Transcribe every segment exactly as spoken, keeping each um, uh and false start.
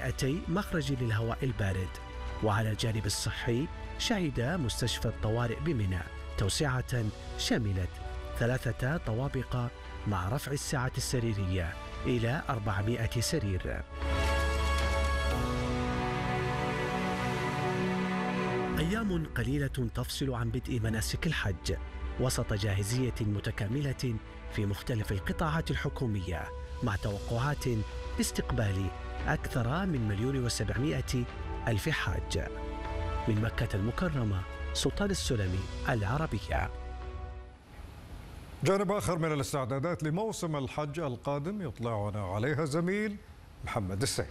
ومئتي مخرج للهواء البارد. وعلى الجانب الصحي شهد مستشفى الطوارئ بمنى توسعة شملت ثلاثة طوابق مع رفع السعة السريرية إلى أربعمائة سرير. أيام قليلة تفصل عن بدء مناسك الحج وسط جاهزية متكاملة في مختلف القطاعات الحكومية، مع توقعات باستقبال أكثر من مليون وسبعمائة ألف حاج. من مكة المكرمة، سلطان السلمي، العربية. جانب آخر من الاستعدادات لموسم الحج القادم يطلعنا عليها زميل محمد السيف.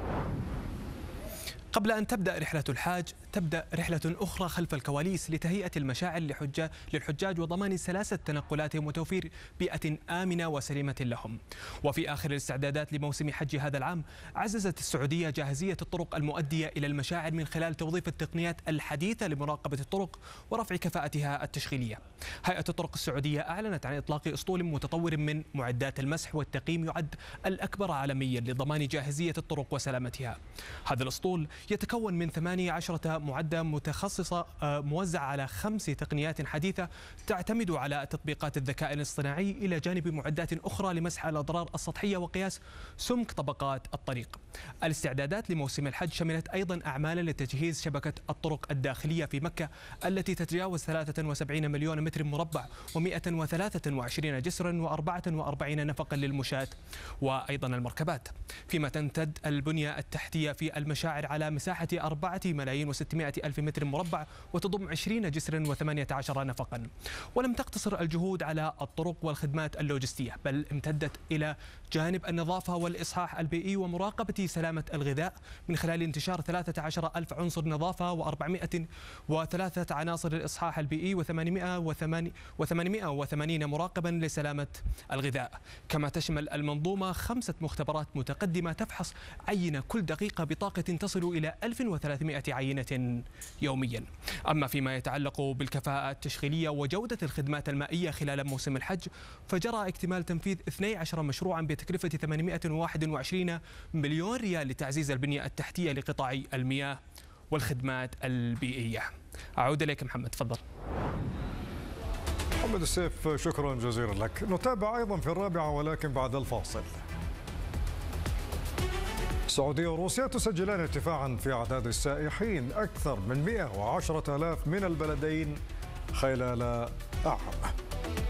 قبل أن تبدأ رحلة الحاج تبدأ رحلة أخرى خلف الكواليس لتهيئة المشاعر للحجاج وضمان سلاسة تنقلاتهم وتوفير بيئة آمنة وسليمة لهم. وفي آخر الاستعدادات لموسم حج هذا العام، عززت السعودية جاهزية الطرق المؤدية إلى المشاعر من خلال توظيف التقنيات الحديثة لمراقبة الطرق ورفع كفاءتها التشغيلية. هيئة الطرق السعودية أعلنت عن إطلاق أسطول متطور من معدات المسح والتقييم يعد الأكبر عالميا لضمان جاهزية الطرق وسلامتها. هذا الأسطول يتكون من ثمانية عشرة معدة متخصصة موزعة على خمس تقنيات حديثة تعتمد على تطبيقات الذكاء الاصطناعي، إلى جانب معدات أخرى لمسح الأضرار السطحية وقياس سمك طبقات الطريق. الاستعدادات لموسم الحج شملت أيضا أعمالا لتجهيز شبكة الطرق الداخلية في مكة التي تتجاوز ثلاثة وسبعين مليون متر مربع ومئة وثلاثة وعشرين جسرا وأربعة وأربعين نفقا للمشاة وأيضا المركبات، فيما تمتد البنية التحتية في المشاعر على مساحة أربعة ملايين وستمائة ألف متر مربع وتضم عشرين جسرا وثمانية عشر نفقا. ولم تقتصر الجهود على الطرق والخدمات اللوجستية، بل امتدت إلى جانب النظافة والإصحاح البيئي ومراقبة سلامة الغذاء من خلال انتشار ثلاثة عشر ألف عنصر نظافة وأربعمائة وثلاثة عناصر الإصحاح البيئي وثمانمائة وثمانين مراقبا لسلامة الغذاء. كما تشمل المنظومة خمسة مختبرات متقدمة تفحص عينة كل دقيقة بطاقة تصل إلى ألف وثلاثمائة عينة يوميا. أما فيما يتعلق بالكفاءة التشغيلية وجودة الخدمات المائية خلال موسم الحج، فجرى اكتمال تنفيذ اثني عشر مشروعا بتكلفة ثمانمائة وواحد وعشرين مليون ريال لتعزيز البنية التحتية لقطاع المياه والخدمات البيئية. أعود إليك محمد، تفضل. محمد السيف، شكرا جزيلا لك. نتابع أيضا في الرابعة ولكن بعد الفاصل. السعودية وروسيا تسجلان ارتفاعا في أعداد السائحين أكثر من مئة وعشرة آلاف من البلدين خلال عام.